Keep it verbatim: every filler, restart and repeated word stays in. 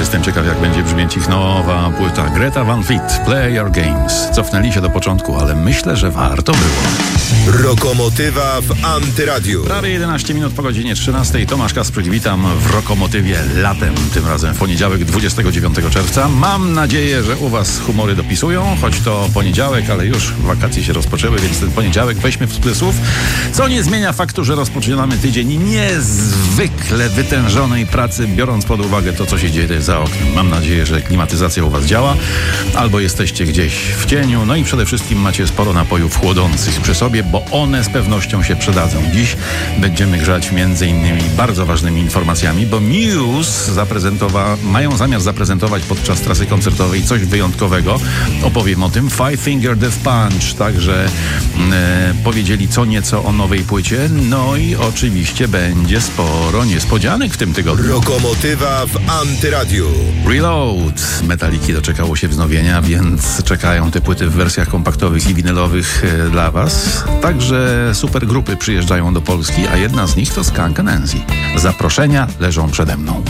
jestem ciekaw, jak będzie brzmieć ich nowa płyta. Greta Van Fleet, Play Your Games. Cofnęli się do początku, ale myślę, że warto było. Rokomotywa w Antyradiu. Prawie jedenaście minut po godzinie trzynastej. Tomasz Kasprzyk, witam w Rokomotywie latem, tym razem w poniedziałek dwudziestego dziewiątego czerwca. Mam nadzieję, że u was humory dopisują, choć to poniedziałek, ale już wakacje się rozpoczęły, więc ten poniedziałek weźmy w cudzysłów, co nie zmienia faktu, że rozpoczynamy tydzień niezwykle wytężonej pracy, biorąc pod uwagę to, co się dzieje za oknem. Mam nadzieję, że klimatyzacja u was działa, albo jesteście gdzieś w cieniu, no i przede wszystkim macie sporo napojów chłodzących przy sobie, bo one z pewnością się przydadzą. Dziś będziemy grzać między innymi bardzo ważnymi informacjami, bo Muse zaprezentowa- mają zamiar zaprezentować podczas trasy koncertowej coś wyjątkowego. Opowiem o tym. Five Finger Death Punch także e, powiedzieli co nieco o nowej płycie. No i oczywiście będzie sporo niespodzianek w tym tygodniu. Rokomotywa w Antyradiu. Reload Metaliki doczekało się wznowienia, więc czekają te płyty w wersjach kompaktowych i winylowych e, dla was. Także super grupy przyjeżdżają do Polski, a jedna z nich to Skunk Anansie. Zaproszenia leżą przede mną.